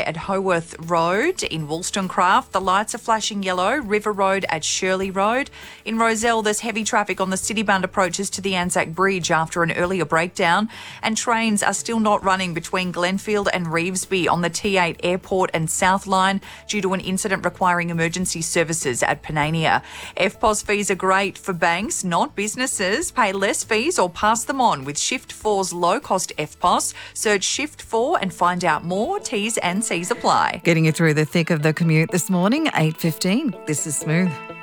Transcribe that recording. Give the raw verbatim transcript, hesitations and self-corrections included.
at Howarth Road. In Wollstonecraft, the lights are flashing yellow. River Road at Shirley Road. In Rozelle, there's heavy traffic on the Citybound approaches to the Anzac Bridge after an earlier breakdown. And trains are still not running between Glenfield and Revesby on the T eight Airport and South Line due to an incident requiring emergency services at Panania. F P O S fees are great for banks, not businesses. Pay less fees or pass them on with Shift four's low-cost F P O S. Search Shift four and find out more. T's and C's apply. Getting you through the thick of the commute this morning, eight fifteen. This is Smooth.